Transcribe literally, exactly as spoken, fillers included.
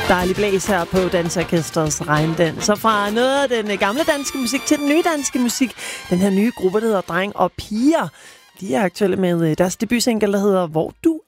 Dejlig blæs her på Dansorkestrets Regndans. Så fra noget af den gamle danske musik til den nye danske musik. Den her nye gruppe, der hedder Dreng og Piger. De er aktuelle med deres debutsingle, der hedder Hvor du